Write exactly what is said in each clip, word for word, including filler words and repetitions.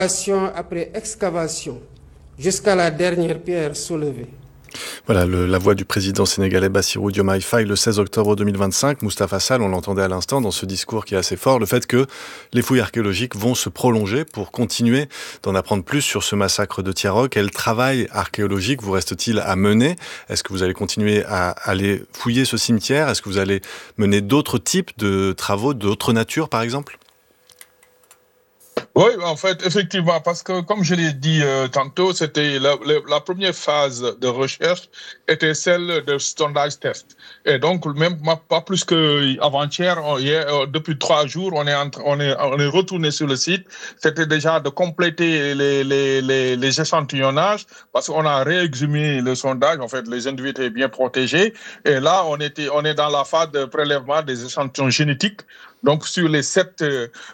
Après excavation, jusqu'à la dernière pierre soulevée. Voilà, le, la voix du président sénégalais Bassirou Diomaye Faye le seize octobre deux mille vingt-cinq. Moustapha Sall, on l'entendait à l'instant dans ce discours qui est assez fort, le fait que les fouilles archéologiques vont se prolonger pour continuer d'en apprendre plus sur ce massacre de Tiaroc. Quel travail archéologique vous reste-t-il à mener? Est-ce que vous allez continuer à aller fouiller ce cimetière? Est-ce que vous allez mener d'autres types de travaux, d'autres natures par exemple? Oui, en fait, effectivement, parce que comme je l'ai dit euh, tantôt, c'était la, la, la première phase de recherche était celle de sondage test. Et donc, même pas plus qu'avant-hier, depuis trois jours, on est, entre, on est, on est retourné sur le site. C'était déjà de compléter les, les, les, les échantillonnages, parce qu'on a réexhumé le sondage. En fait, les individus étaient bien protégés. Et là, on était, on est dans la phase de prélèvement des échantillons génétiques. Donc, sur les sept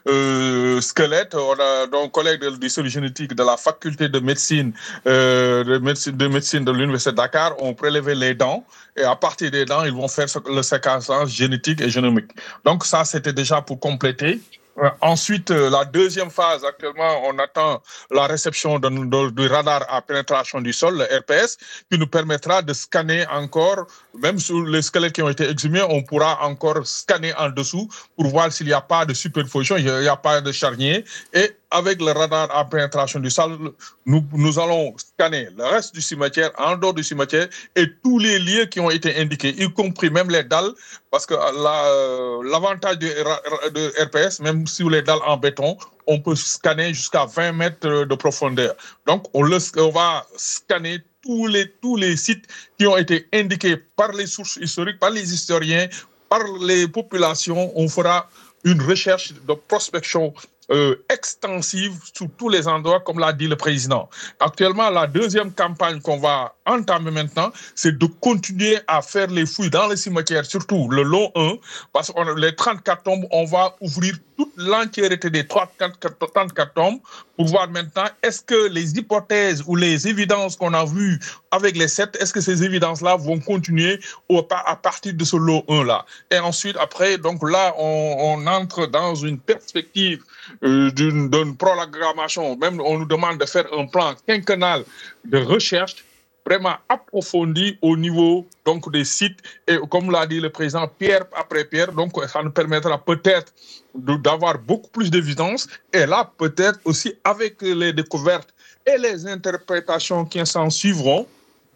euh, squelettes, on a donc collègue du service génétique de la faculté de médecine, euh, de médecine de médecine de l'université de Dakar ont prélevé les dents et à partir des dents, ils vont faire le séquençage génétique et génomique. Donc, ça, c'était déjà pour compléter. Euh, ensuite, euh, la deuxième phase, actuellement, on attend la réception de, de, du radar à pénétration du sol, le R P S, qui nous permettra de scanner encore, même sur les squelettes qui ont été exhumés, on pourra encore scanner en dessous pour voir s'il n'y a pas de superposition, il n'y a pas de charnier. Et avec le radar à pénétration du sol, nous, nous allons scanner le reste du cimetière, en dehors du cimetière, et tous les lieux qui ont été indiqués, y compris même les dalles, parce que la, l'avantage du de R P S, même sur les dalles en béton, on peut scanner jusqu'à vingt mètres de profondeur. Donc, on, le, on va scanner tous les, tous les sites qui ont été indiqués par les sources historiques, par les historiens, par les populations. On fera une recherche de prospection Euh, extensive sur tous les endroits, comme l'a dit le président. Actuellement, la deuxième campagne qu'on va entamer maintenant, c'est de continuer à faire les fouilles dans les cimetières, surtout le lot un, parce que les trente-quatre tombes, on va ouvrir toute l'entièreté des trente-quatre tombes pour voir maintenant est-ce que les hypothèses ou les évidences qu'on a vues avec les sept, est-ce que ces évidences-là vont continuer au, à partir de ce lot un-là. Et ensuite, après, donc là, on, on entre dans une perspective euh, d'une, d'une programmation. Même, on nous demande de faire un plan quinquennal de recherche vraiment approfondi au niveau donc des sites et comme l'a dit le président, pierre après pierre. Donc ça nous permettra peut-être de, d'avoir beaucoup plus d'évidence et là peut-être aussi avec les découvertes et les interprétations qui s'en suivront,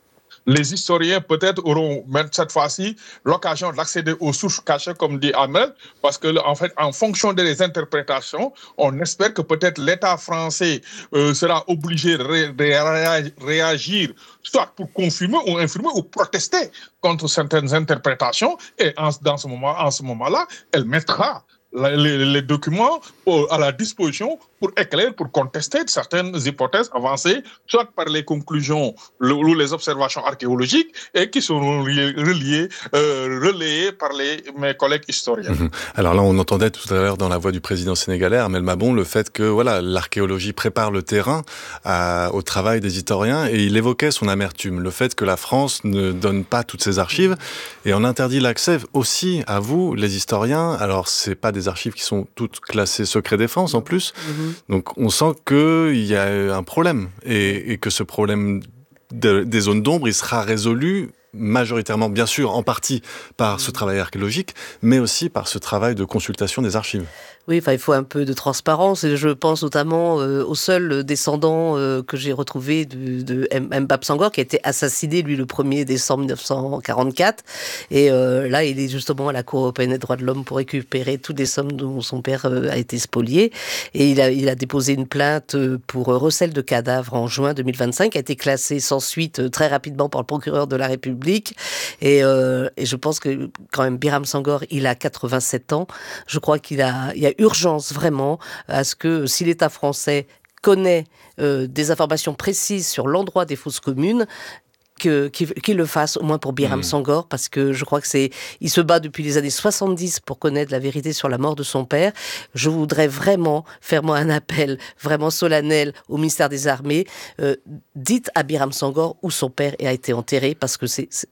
les historiens peut-être auront même cette fois-ci l'occasion d'accéder aux sources cachées, comme dit Ahmed, parce que en fait, en fonction des interprétations, on espère que peut-être l'État français euh, sera obligé de, ré- de réagir, soit pour confirmer ou infirmer ou protester contre certaines interprétations. Et en, dans ce moment, en ce moment-là, elle mettra les, les documents à la disposition pour éclairer, pour contester certaines hypothèses avancées, soit par les conclusions ou les observations archéologiques, et qui seront reliées, reliées euh, relayées par les, mes collègues historiens. Mmh. Alors là, on entendait tout à l'heure dans la voix du président sénégalais, Armel Mabon, le fait que voilà, l'archéologie prépare le terrain à, au travail des historiens, et il évoquait son amertume, le fait que la France ne donne pas toutes ses archives, et en interdit l'accès aussi à vous, les historiens. Alors, c'est pas des archives qui sont toutes classées secret défense en plus, mmh. Donc on sent qu'il y a un problème, et, et que ce problème de, des zones d'ombre, il sera résolu majoritairement, bien sûr, en partie par ce travail archéologique, mais aussi par ce travail de consultation des archives. Oui, enfin, il faut un peu de transparence. Et je pense notamment euh, au seul descendant euh, que j'ai retrouvé de, de Mbap Sangor, qui a été assassiné, lui, le premier décembre mille neuf cent quarante-quatre. Et euh, là, il est justement à la Cour européenne des droits de l'homme pour récupérer toutes les sommes dont son père euh, a été spolié. Et il a, il a déposé une plainte pour recel de cadavres en juin deux mille vingt-cinq, qui a été classée sans suite très rapidement par le procureur de la République. Et, euh, et je pense que quand même, Biram Sangor, il a quatre-vingt-sept ans. Je crois qu'il a, il y a urgence vraiment à ce que si l'État français connaît euh, des informations précises sur l'endroit des fosses communes, que, qu'il, qu'il le fasse au moins pour Biram mmh. Sangor, parce que je crois que c'est, il se bat depuis les années soixante-dix pour connaître la vérité sur la mort de son père. Je voudrais vraiment faire moi un appel vraiment solennel au ministère des Armées. Euh, dites à Biram Sangor où son père a été enterré, parce que c'est, c'est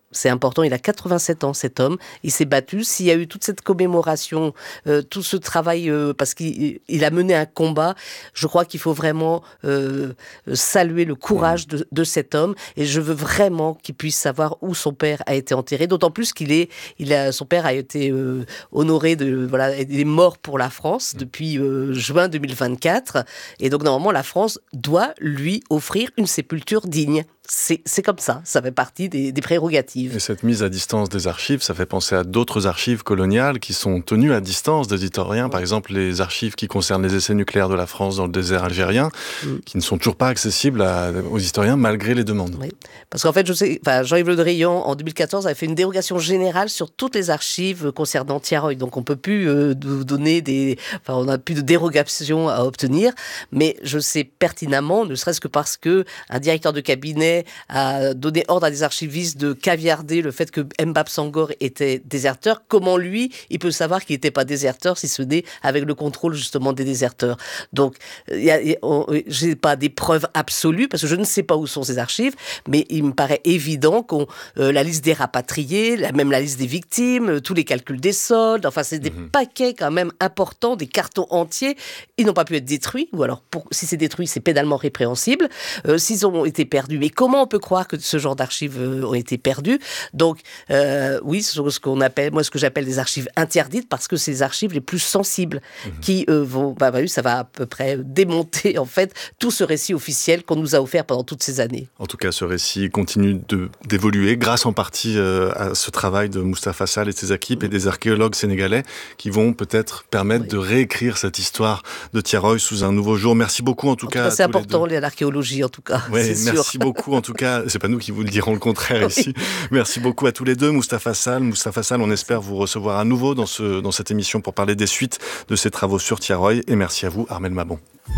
c'est important, il a quatre-vingt-sept ans cet homme, il s'est battu, s'il y a eu toute cette commémoration, euh, tout ce travail, euh, parce qu'il il a mené un combat, je crois qu'il faut vraiment euh, saluer le courage de, de cet homme, et je veux vraiment qu'il puisse savoir où son père a été enterré, d'autant plus qu'il est, il a, son père a été euh, honoré, de, voilà, il est mort pour la France depuis euh, juin deux mille vingt-quatre, et donc normalement la France doit lui offrir une sépulture digne. C'est, c'est comme ça, ça fait partie des, des prérogatives. Et cette mise à distance des archives, ça fait penser à d'autres archives coloniales qui sont tenues à distance des historiens. Par exemple, les archives qui concernent les essais nucléaires de la France dans le désert algérien, mm. qui ne sont toujours pas accessibles à, aux historiens malgré les demandes. Oui, parce qu'en fait, je sais, enfin, Jean-Yves Le Drian, en deux mille quatorze, avait fait une dérogation générale sur toutes les archives concernant Thiaroye. Donc, on ne peut plus euh, donner des... Enfin, on n'a plus de dérogation à obtenir. Mais je sais pertinemment, ne serait-ce que parce qu'un directeur de cabinet a donné ordre à des archivistes de caviarder le fait que Mbap Sangor était déserteur. Comment lui, il peut savoir qu'il n'était pas déserteur si ce n'est avec le contrôle justement des déserteurs. Donc, y a, y a, je n'ai pas des preuves absolues parce que je ne sais pas où sont ces archives, mais il me paraît évident qu'on euh, la liste des rapatriés, la, même la liste des victimes, euh, tous les calculs des soldes, enfin c'est des mmh. paquets quand même importants, des cartons entiers. Ils n'ont pas pu être détruits, ou alors pour, si c'est détruit, c'est pénalement répréhensible. Euh, s'ils ont été perdus, mais comment Comment on peut croire que ce genre d'archives euh, ont été perdues? Donc, euh, oui, ce, ce qu'on appelle, moi, ce que j'appelle des archives interdites, parce que c'est les archives les plus sensibles mmh. qui euh, vont, bah, bah, ça va à peu près démonter en fait tout ce récit officiel qu'on nous a offert pendant toutes ces années. En tout cas, ce récit continue de, d'évoluer grâce en partie euh, à ce travail de Moustapha Sall et de ses équipes mmh. et des archéologues sénégalais qui vont peut-être permettre oui. de réécrire cette histoire de Thiaroye sous un nouveau jour. Merci beaucoup en tout en cas. Tout cas c'est important l'archéologie en tout cas. Oui, c'est merci sûr. beaucoup. En tout cas, c'est pas nous qui vous le dirons le contraire oui. ici. Merci beaucoup à tous les deux. Moustapha Sall, Moustapha Sall, on espère vous recevoir à nouveau dans, ce, dans cette émission pour parler des suites de ces travaux sur Thiaroye. Et merci à vous, Armelle Mabon.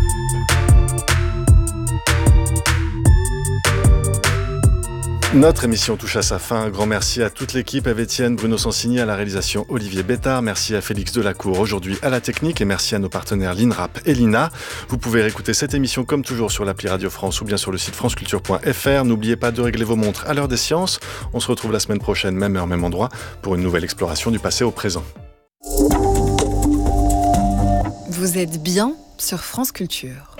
Notre émission touche à sa fin. Un grand merci à toute l'équipe, Eve Etienne, Bruno Sansigny à la réalisation, Olivier Bétard. Merci à Félix Delacour aujourd'hui à la technique et merci à nos partenaires l'INRAP et l'I N A. Vous pouvez réécouter cette émission comme toujours sur l'appli Radio France ou bien sur le site franceculture point f r. N'oubliez pas de régler vos montres à l'heure des sciences. On se retrouve la semaine prochaine, même heure, même endroit, pour une nouvelle exploration du passé au présent. Vous êtes bien sur France Culture.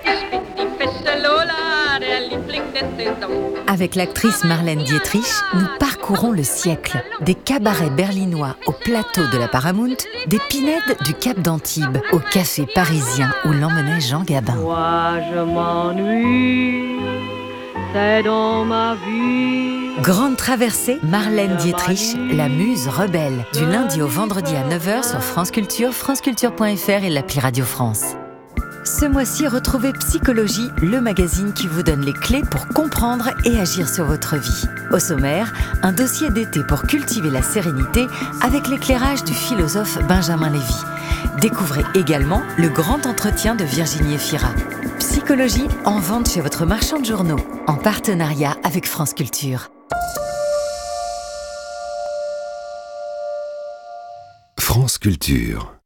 Avec l'actrice Marlène Dietrich, nous parcourons le siècle. Des cabarets berlinois au plateau de la Paramount, des pinèdes du Cap d'Antibes au café parisien où l'emmenait Jean Gabin. Moi je m'ennuie, c'est dans ma vie. Grande traversée, Marlène Dietrich, la muse rebelle. Du lundi au vendredi à neuf heures sur France Culture, franceculture point f r et l'appli Radio France. Ce mois-ci, retrouvez Psychologie, le magazine qui vous donne les clés pour comprendre et agir sur votre vie. Au sommaire, un dossier d'été pour cultiver la sérénité avec l'éclairage du philosophe Benjamin Lévy. Découvrez également le grand entretien de Virginie Efira. Psychologie en vente chez votre marchand de journaux, en partenariat avec France Culture. France Culture.